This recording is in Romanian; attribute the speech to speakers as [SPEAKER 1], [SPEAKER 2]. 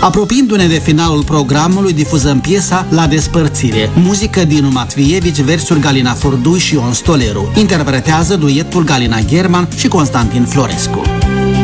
[SPEAKER 1] Apropiindu-ne de finalul programului, difuzăm piesa La despărțire, muzică Dinu Matvievici, versuri Galina Furdui și Ion Stoleru. Interpretează duetul Galina German și Constantin Florescu.